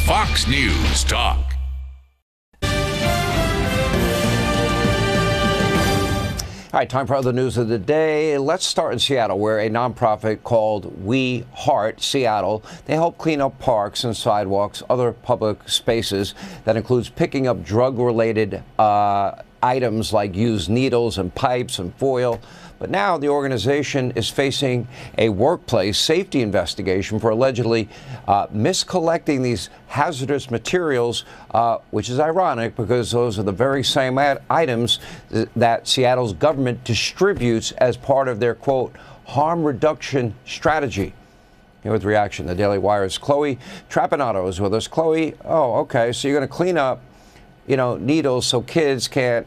Fox News Talk. All right, time for other news of the day. Let's start in Seattle, where a nonprofit called We Heart Seattle, they help clean up parks and sidewalks, other public spaces. That includes picking up drug-related items like used needles and pipes and foil. But now the organization is facing a workplace safety investigation for allegedly miscollecting these hazardous materials, which is ironic because those are the very same items that Seattle's government distributes as part of their, quote, harm reduction strategy. Here with reaction, the Daily Wire's Chloe Trapanotto is with us. Chloe, okay, so you're going to clean up, needles so kids can't,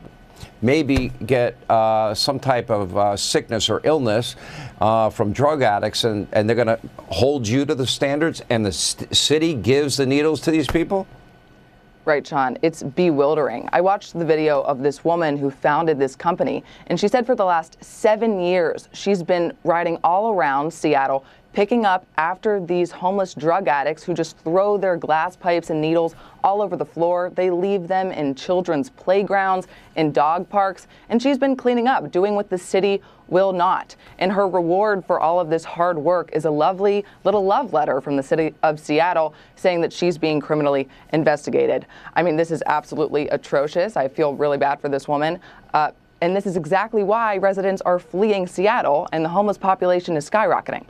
maybe get some type of sickness or illness from drug addicts, and they're going to hold you to the standards, and the city gives the needles to these people? Right, Sean. It's bewildering. I watched the video of this woman who founded this company, and she said for the last 7 years, she's been riding all around Seattle, picking up after these homeless drug addicts who just throw their glass pipes and needles all over the floor. They leave them in children's playgrounds, in dog parks, and she's been cleaning up, doing what the city will not. And her reward for all of this hard work is a lovely little love letter from the city of Seattle saying that she's being criminally investigated. I mean, this is absolutely atrocious. I feel really bad for this woman. And this is exactly why residents are fleeing Seattle and the homeless population is skyrocketing.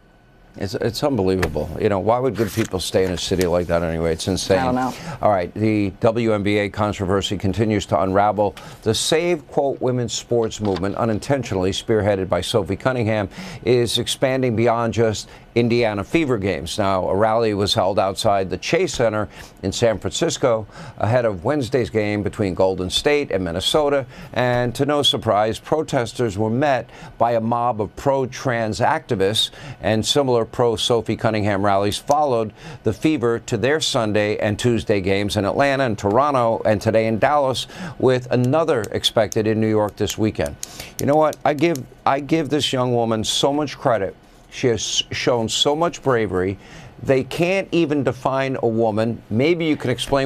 It's unbelievable. Why would good people stay in a city like that anyway? It's insane. I don't know. All right, the WNBA controversy continues to unravel. The Save, quote, women's sports movement, unintentionally spearheaded by Sophie Cunningham, is expanding beyond just Indiana Fever games. Now, a rally was held outside the Chase Center in San Francisco ahead of Wednesday's game between Golden State and Minnesota. And to no surprise, protesters were met by a mob of pro-trans activists, and similar pro-Sophie Cunningham rallies followed the Fever to their Sunday and Tuesday games in Atlanta and Toronto, and today in Dallas, with another expected in New York this weekend. You know what? I give this young woman so much credit. She has shown so much bravery. They can't even define a woman. Maybe you can explain